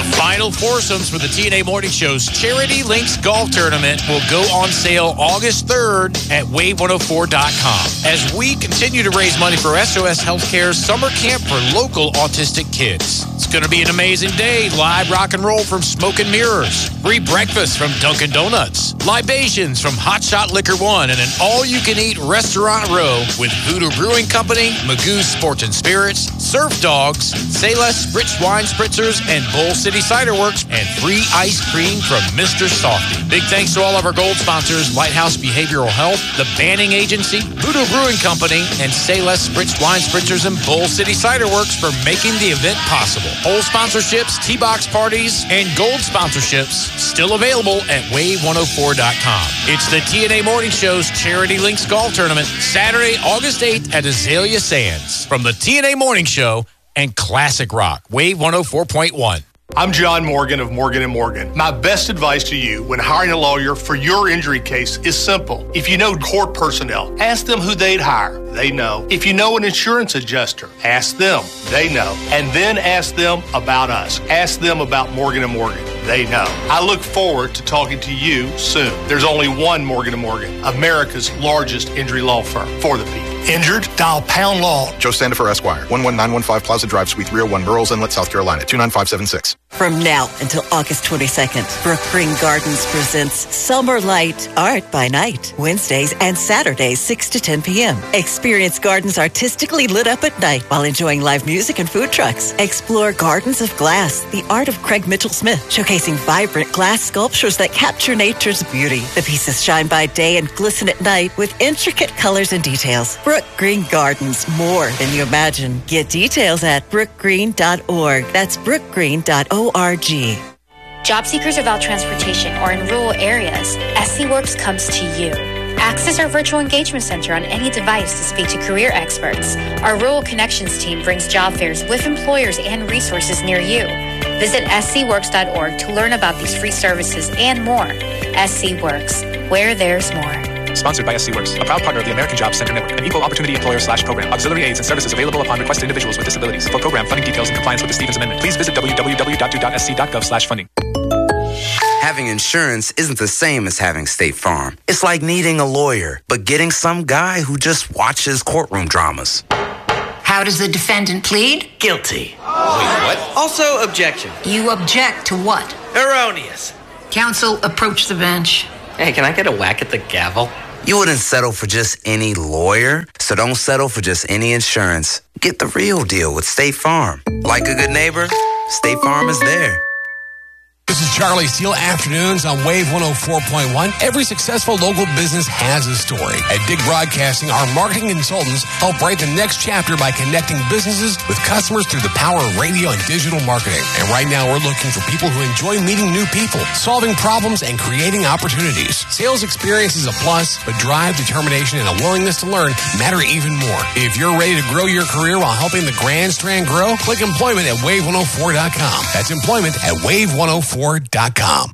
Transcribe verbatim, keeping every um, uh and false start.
The final foursomes for the T N A Morning Show's Charity Links Golf Tournament will go on sale August third at wave one oh four dot com as we continue to raise money for S O S Healthcare's summer camp for local autistic kids. It's going to be an amazing day. Live rock and roll from Smoke and Mirrors, free breakfast from Dunkin' Donuts, libations from Hot Shot Liquor One, and an all-you-can-eat restaurant row with Voodoo Brewing Company, Magoo's Sports and Spirits, Surf Dogs, Sayles Spritz Wine Spritzers, and Bull City Cider Works, and free ice cream from Mister Softy. Big thanks to all of our gold sponsors, Lighthouse Behavioral Health, The Banning Agency, Voodoo Brewing Company, and Sayles Spritz Wine Spritzers and Bull City Cider Works for making the event possible. Whole sponsorships, T-Box parties, and gold sponsorships still available at wave one oh four dot com. It's the T N A Morning Show's Charity Links Golf Tournament, Saturday, August eighth at Azalea Sands. From the T N A Morning Show and Classic Rock, Wave one oh four point one. I'm John Morgan of Morgan and Morgan. My best advice to you when hiring a lawyer for your injury case is simple. If you know court personnel, ask them who they'd hire. They know. If you know an insurance adjuster, ask them. They know. And then ask them about us. Ask them about Morgan and Morgan. They know. I look forward to talking to you soon. There's only one Morgan and Morgan, America's largest injury law firm for the people. Injured? Dial Pound Law. Joe Sandifer, Esquire, one one nine one five Plaza Drive, Suite three oh one, Murrells Inlet, South Carolina, two nine five seven six. From now until August twenty-second, Brook Green Gardens presents Summer Light Art by Night, Wednesdays and Saturdays, six to ten p.m. Experience gardens artistically lit up at night while enjoying live music and food trucks. Explore Gardens of Glass, the art of Craig Mitchell-Smith, showcasing vibrant glass sculptures that capture nature's beauty. The pieces shine by day and glisten at night with intricate colors and details. Brook Green Gardens, more than you imagine. Get details at brook green dot org. That's brook green dot org. Job seekers without transportation or in rural areas, S C Works comes to you. Access our virtual engagement center on any device to speak to career experts. Our Rural Connections team brings job fairs with employers and resources near you. Visit S C works dot org to learn about these free services and more. S C Works, where there's more. Sponsored by S C Works, a proud partner of the American Job Center Network, an equal opportunity employer slash program. Auxiliary aids and services available upon request to individuals with disabilities. For program funding details and compliance with the Stevens Amendment, please visit w w w dot do dot s c dot gov slash funding. Having insurance isn't the same as having State Farm. It's like needing a lawyer, but getting some guy who just watches courtroom dramas. How does the defendant plead? Guilty. Wait, what? Also, objection. You object to what? Erroneous. Counsel, approach the bench. Hey, can I get a whack at the gavel? You wouldn't settle for just any lawyer, so don't settle for just any insurance. Get the real deal with State Farm. Like a good neighbor, State Farm is there. This is Charlie Steele, afternoons on Wave one oh four point one. Every successful local business has a story. At Dig Broadcasting, our marketing consultants help write the next chapter by connecting businesses with customers through the power of radio and digital marketing. And right now, we're looking for people who enjoy meeting new people, solving problems, and creating opportunities. Sales experience is a plus, but drive, determination, and a willingness to learn matter even more. If you're ready to grow your career while helping the Grand Strand grow, click employment at wave one oh four dot com. That's employment at wave one oh four dot com.